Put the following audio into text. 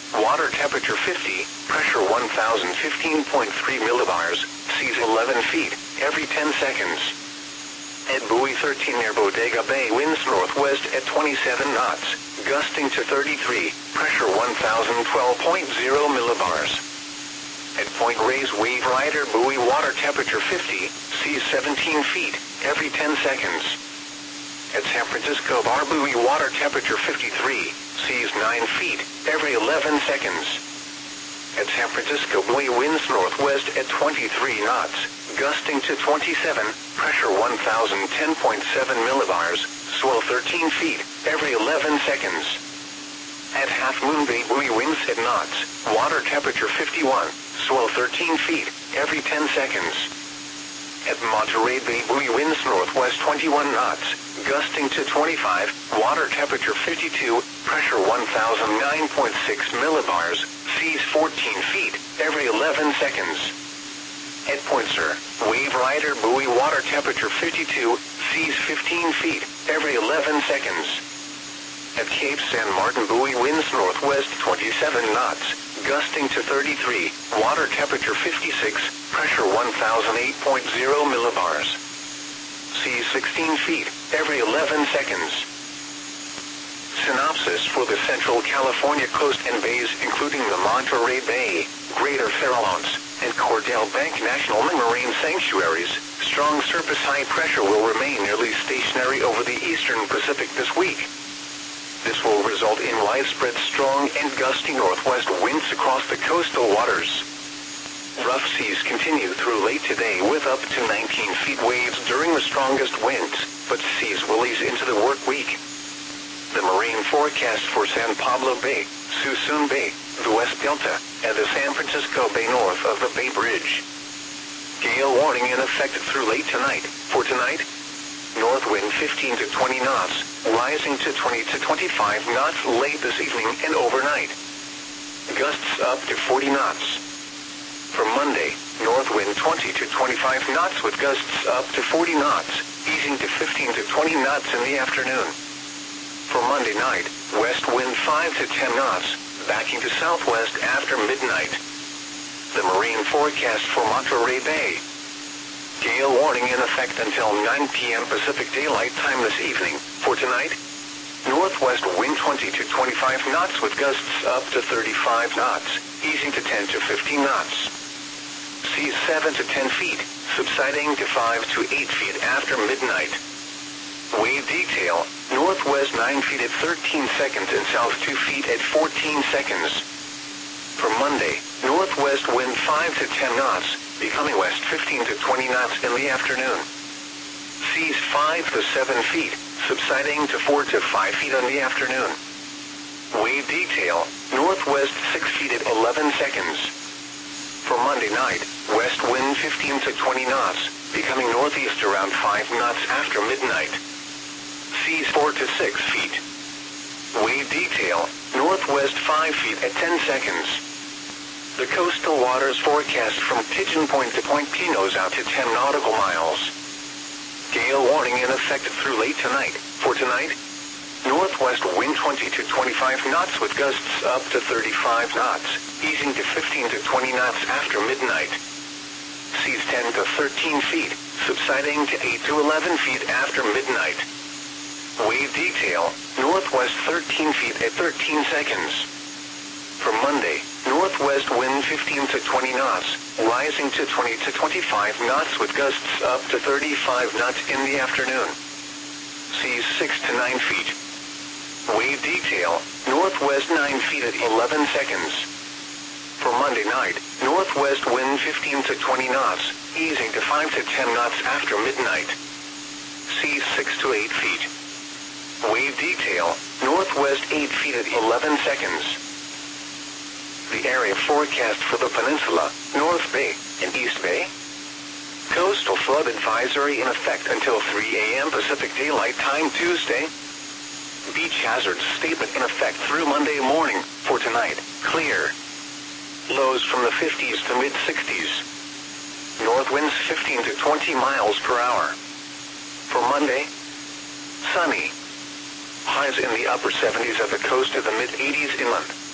water temperature 50, pressure 1015.3 millibars, seas 11 feet, every 10 seconds. At buoy 13 near Bodega Bay, winds northwest at 27 knots, gusting to 33, pressure 1012.0 millibars. At Point Reyes Wave Rider buoy, water temperature 50, seas 17 feet, every 10 seconds. At San Francisco Bar buoy, water temperature 53, seas 9 feet, every 11 seconds. At San Francisco buoy, winds northwest at 23 knots, gusting to 27, pressure 1010.7 millibars, swell 13 feet, every 11 seconds. At Half Moon Bay buoy, winds at knots, water temperature 51, swell 13 feet, every 10 seconds. At Monterey Bay buoy, winds northwest 21 knots, gusting to 25, water temperature 52, pressure 1009.6 millibars, seas 14 feet, every 11 seconds. At Point Sur, Wave Rider buoy, water temperature 52, seas 15 feet, every 11 seconds. At Cape San Martin buoy, winds northwest 27 knots, gusting to 33, water temperature 56, pressure 1008.0 millibars. Seas 16 feet, every 11 seconds. Synopsis for the Central California coast and bays, including the Monterey Bay, Greater Farallones, and Cordell Bank National Marine Sanctuaries. Strong surface high pressure will remain nearly stationary over the eastern Pacific this week. This will result in widespread strong and gusty northwest winds across the coastal waters. Rough seas continue through late today with up to 19 feet waves during the strongest winds, but seas will ease into the work week. The marine forecast for San Pablo Bay, Suisun Bay, the West Delta, and the San Francisco Bay north of the Bay Bridge. Gale warning in effect through late tonight. For tonight, north wind 15 to 20 knots, rising to 20 to 25 knots late this evening and overnight. Gusts up to 40 knots. For Monday, north wind 20 to 25 knots with gusts up to 40 knots, easing to 15 to 20 knots in the afternoon. For Monday night, west wind 5 to 10 knots, backing to southwest after midnight. The marine forecast for Monterey Bay. Gale warning in effect until 9 p.m. Pacific Daylight Time this evening. For tonight, northwest wind 20 to 25 knots with gusts up to 35 knots, easing to 10 to 15 knots. Seas 7 to 10 feet, subsiding to 5 to 8 feet after midnight. Wave detail, northwest 9 feet at 13 seconds and south 2 feet at 14 seconds. For Monday, northwest wind 5 to 10 knots, becoming west 15 to 20 knots in the afternoon. Seas 5 to 7 feet, subsiding to 4 to 5 feet in the afternoon. Wave detail, northwest 6 feet at 11 seconds. For Monday night, west wind 15 to 20 knots, becoming northeast around 5 knots after midnight. Seas 4 to 6 feet. Wave detail, northwest 5 feet at 10 seconds. The coastal waters forecast from Pigeon Point to Point Pinos out to 10 nautical miles. Gale warning in effect through late tonight. For tonight, northwest wind 20 to 25 knots with gusts up to 35 knots, easing to 15 to 20 knots after midnight. Seas 10 to 13 feet, subsiding to 8 to 11 feet after midnight. Wave detail, northwest 13 feet at 13 seconds. For Monday, northwest wind 15 to 20 knots, rising to 20 to 25 knots with gusts up to 35 knots in the afternoon. Seas 6 to 9 feet. Wave detail, northwest 9 feet at 11 seconds. For Monday night, northwest wind 15 to 20 knots, easing to 5 to 10 knots after midnight. Seas 6 to 8 feet. Wave detail, northwest 8 feet at 11 seconds. The area forecast for the peninsula, North Bay and East Bay. Coastal flood advisory in effect until 3 a.m. Pacific Daylight Time Tuesday. Beach hazard statement in effect through Monday morning. For tonight, clear. Lows from the 50s to mid-60s. North winds 15 to 20 miles per hour. For Monday, sunny. Highs in the upper 70s at the coast to the mid-80s inland.